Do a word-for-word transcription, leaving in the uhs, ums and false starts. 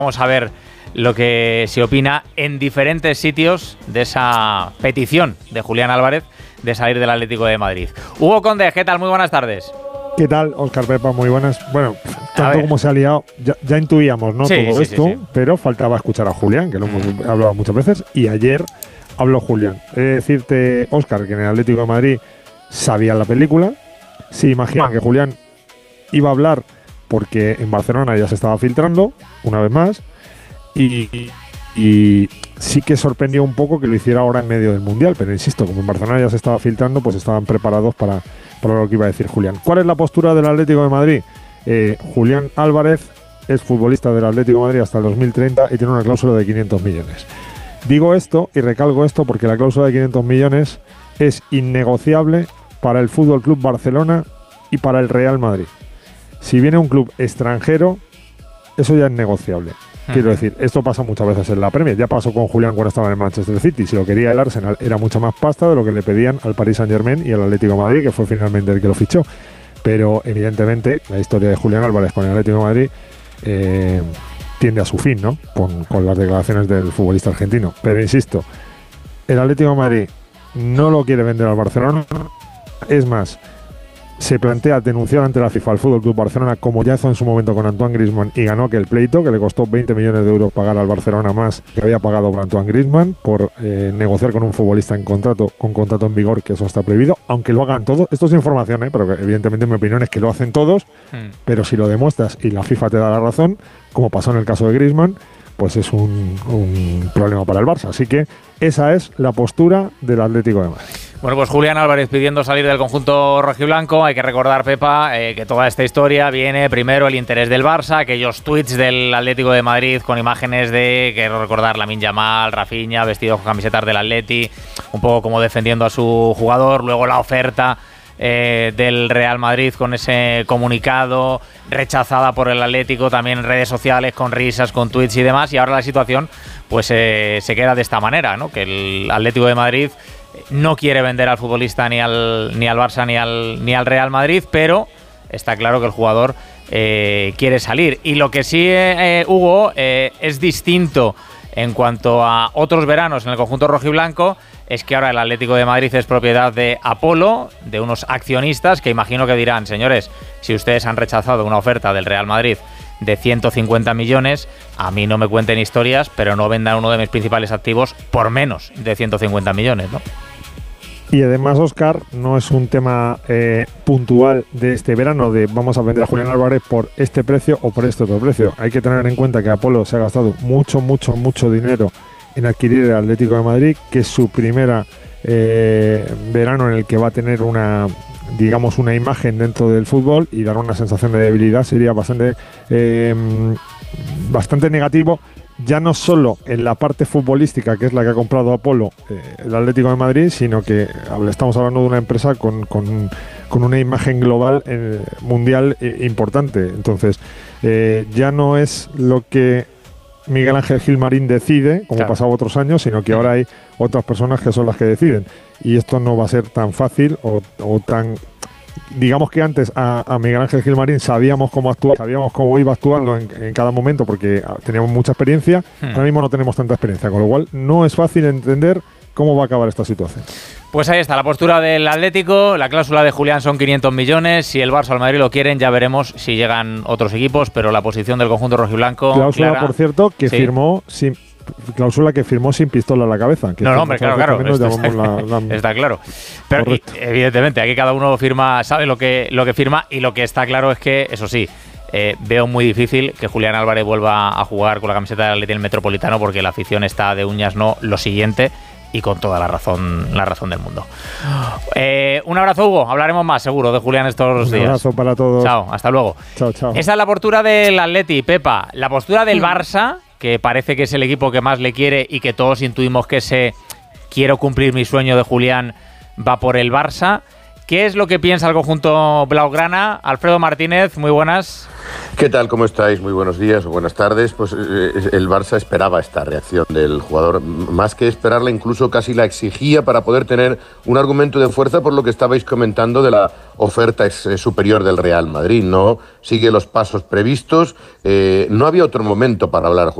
Vamos a ver lo que se opina en diferentes sitios de esa petición de Julián Álvarez de salir del Atlético de Madrid. Hugo Conde, ¿qué tal? Muy buenas tardes. ¿Qué tal, Óscar Pepa? Muy buenas. Bueno, tanto como se ha liado, ya, ya intuíamos, ¿no? Sí, todo sí, esto, sí, sí. pero faltaba escuchar a Julián, que lo hemos hablado muchas veces, y ayer habló Julián. He de decirte, Óscar, que en el Atlético de Madrid sabían la película, se imaginan que Julián iba a hablar porque en Barcelona ya se estaba filtrando, una vez más, y, y sí que sorprendió un poco que lo hiciera ahora en medio del Mundial, pero insisto, como en Barcelona ya se estaba filtrando, pues estaban preparados para, para lo que iba a decir Julián. ¿Cuál es la postura del Atlético de Madrid? Eh, Julián Álvarez es futbolista del Atlético de Madrid hasta el dos mil treinta y tiene una cláusula de quinientos millones. Digo esto y recalco esto porque la cláusula de quinientos millones es innegociable para el F C Barcelona y para el Real Madrid. Si viene un club extranjero, eso ya es negociable. Uh-huh. Quiero decir, esto pasa muchas veces en la Premier. Ya pasó con Julián cuando estaba en el Manchester City. Si lo quería el Arsenal, era mucha más pasta de lo que le pedían al Paris Saint-Germain y al Atlético de Madrid, que fue finalmente el que lo fichó. Pero, evidentemente, la historia de Julián Álvarez con el Atlético de Madrid eh, tiende a su fin, ¿no? Con, con las declaraciones del futbolista argentino. Pero, insisto, el Atlético de Madrid no lo quiere vender al Barcelona. Es más, se plantea denunciar ante la FIFA al F C Barcelona, como ya hizo en su momento con Antoine Griezmann, y ganó aquel pleito que le costó veinte millones de euros pagar al Barcelona más que había pagado por Antoine Griezmann por eh, negociar con un futbolista en contrato, con contrato en vigor, que eso está prohibido, aunque lo hagan todos. Esto es información, ¿eh? Pero que, evidentemente mi opinión es que lo hacen todos, hmm. pero si lo demuestras y la FIFA te da la razón, como pasó en el caso de Griezmann, pues es un, un problema para el Barça. Así que esa es la postura del Atlético de Madrid. Bueno, pues Julián Álvarez pidiendo salir del conjunto rojiblanco. Hay que recordar, Pepa, eh, que toda esta historia viene primero el interés del Barça, aquellos tweets del Atlético de Madrid con imágenes de, quiero recordar, Lamine Yamal, Rafinha, vestidos con camisetas del Atleti, un poco como defendiendo a su jugador. Luego la oferta eh, del Real Madrid con ese comunicado, rechazada por el Atlético, también en redes sociales, con risas, con tweets y demás. Y ahora la situación pues eh, se queda de esta manera, ¿no? Que el Atlético de Madrid no quiere vender al futbolista ni al ni al Barça ni al ni al Real Madrid, pero está claro que el jugador eh, quiere salir. Y lo que sí, eh, Hugo, eh, es distinto en cuanto a otros veranos en el conjunto rojiblanco, es que ahora el Atlético de Madrid es propiedad de Apolo, de unos accionistas que imagino que dirán: señores, si ustedes han rechazado una oferta del Real Madrid de ciento cincuenta millones, a mí no me cuenten historias, pero no vendan uno de mis principales activos por menos de ciento cincuenta millones, ¿no? Y además, Óscar, no es un tema eh, puntual de este verano de vamos a vender a Julián Álvarez por este precio o por este otro precio. Hay que tener en cuenta que Apolo se ha gastado mucho, mucho, mucho dinero en adquirir el Atlético de Madrid, que es su primera eh, verano en el que va a tener una, digamos, una imagen dentro del fútbol, y dar una sensación de debilidad sería bastante, eh, bastante negativo. Ya no solo en la parte futbolística, que es la que ha comprado Apolo, eh, el Atlético de Madrid, sino que estamos hablando de una empresa con, con, con una imagen global eh, mundial eh, importante. Entonces, eh, ya no es lo que Miguel Ángel Gilmarín decide, como claro. pasaba otros años, sino que ahora hay otras personas que son las que deciden. Y esto no va a ser tan fácil o, o tan... Digamos que antes a, a Miguel Ángel Gilmarín sabíamos cómo actuar, sabíamos cómo iba actuando en, en cada momento porque teníamos mucha experiencia. Hmm. Ahora mismo no tenemos tanta experiencia, con lo cual no es fácil entender cómo va a acabar esta situación. Pues ahí está la postura del Atlético. La cláusula de Julián son quinientos millones. Si el Barça o el Madrid lo quieren, ya veremos si llegan otros equipos, pero la posición del conjunto rojiblanco... Cláusula, clara. Por cierto, que sí. firmó sin... Cláusula que firmó sin pistola en la cabeza. Que no, no, hombre, claro, claro. Está, la, la... está claro. Pero y, evidentemente, aquí cada uno firma, sabe lo que, lo que firma, y lo que está claro es que, eso sí, eh, veo muy difícil que Julián Álvarez vuelva a jugar con la camiseta del Athletic Metropolitano, porque la afición está de uñas no lo siguiente, y con toda la razón, la razón del mundo. Eh, un abrazo, Hugo. Hablaremos más, seguro, de Julián estos un días. Un abrazo para todos. Chao, hasta luego. Chao, chao. Esa es la postura del Atleti, Pepa. La postura del Barça, que parece que es el equipo que más le quiere y que todos intuimos que ese quiero cumplir mi sueño de Julián va por el Barça. ¿Qué es lo que piensa el conjunto blaugrana? Alfredo Martínez, muy buenas. ¿Qué tal? ¿Cómo estáis? Muy buenos días o buenas tardes. Pues eh, el Barça esperaba esta reacción del jugador, más que esperarla, incluso casi la exigía para poder tener un argumento de fuerza por lo que estabais comentando de la oferta es, eh, superior del Real Madrid. No sigue los pasos previstos. Eh, no había otro momento para hablar.